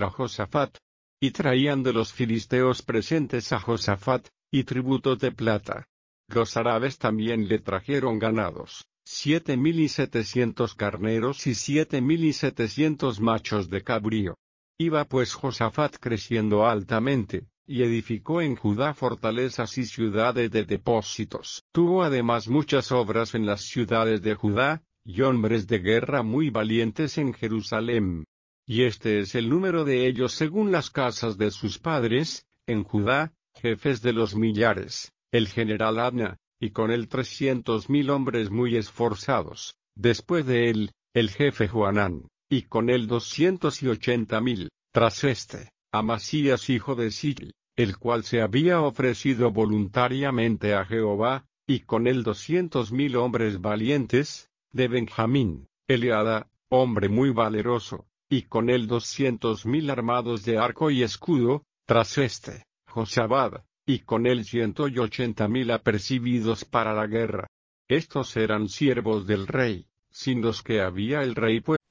a Josafat. Y traían de los filisteos presentes a Josafat, y tributos de plata. Los árabes también le trajeron ganados, 7,700 carneros y 7,700 machos de cabrío. Iba pues Josafat creciendo altamente, y edificó en Judá fortalezas y ciudades de depósitos. Tuvo además muchas obras en las ciudades de Judá, y hombres de guerra muy valientes en Jerusalén. Y este es el número de ellos según las casas de sus padres, en Judá, jefes de los millares, el general Adna, y con él 300,000 hombres muy esforzados. Después de él, el jefe Joanán, y con él 280,000. Tras Amasías hijo de Sili, el cual se había ofrecido voluntariamente a Jehová, y con él 200,000 hombres valientes, de Benjamín, Eliada, hombre muy valeroso, y con él 200,000 armados de arco y escudo. Tras Josabad, y con él 180,000 apercibidos para la guerra. Estos eran siervos del rey, sin los que había el rey, pues